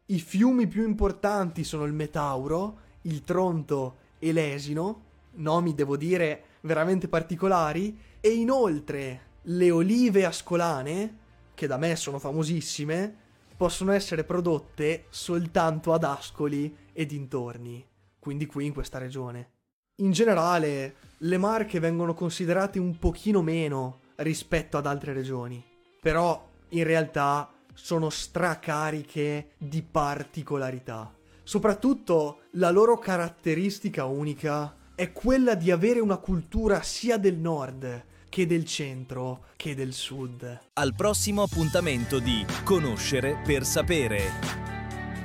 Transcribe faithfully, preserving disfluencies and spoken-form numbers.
I fiumi più importanti sono il Metauro, il Tronto e l'Esino, nomi devo dire veramente particolari, e inoltre le olive ascolane, che da me sono famosissime, possono essere prodotte soltanto ad Ascoli e dintorni, quindi qui in questa regione. In generale, le Marche vengono considerate un pochino meno rispetto ad altre regioni, però in realtà sono stracariche di particolarità. Soprattutto la loro caratteristica unica è quella di avere una cultura sia del nord che del centro che del sud. Al prossimo appuntamento di Conoscere per sapere.